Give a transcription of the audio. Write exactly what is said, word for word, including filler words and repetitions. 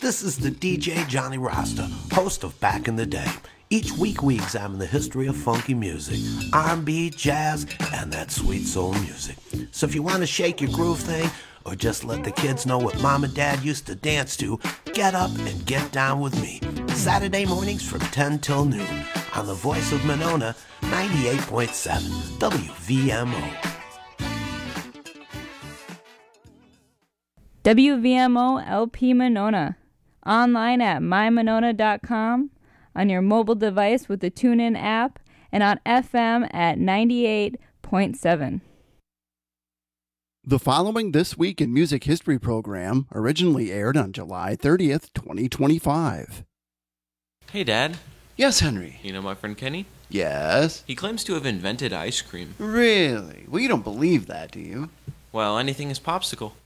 This is the D J Johnny Rasta, host of Back in the Day. Each week we examine the history of funky music, R and B, jazz, and that sweet soul music. So if you want to shake your groove thing, or just let the kids know what mom and dad used to dance to, get up and get down with me. Saturday mornings from ten till noon on the voice of Monona, ninety-eight point seven W V M O. W V M O L P Monona. Online at my monona dot com, on your mobile device with the TuneIn app, and on F M at ninety-eight point seven. The following This Week in Music History program originally aired on July thirtieth, twenty twenty-five. Hey, Dad. Yes, Henry. You know my friend Kenny? Yes? He claims to have invented ice cream. Really? Well, you don't believe that, do you? Well, anything is popsicle.